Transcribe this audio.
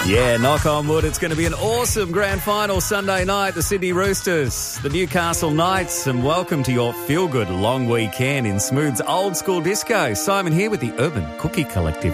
Yeah, knock on wood. It's going to be an awesome grand final Sunday night. The Sydney Roosters, the Newcastle Knights, and welcome to your feel-good long weekend in Smooth's old school disco. Simon here with the Urban Cookie Collective.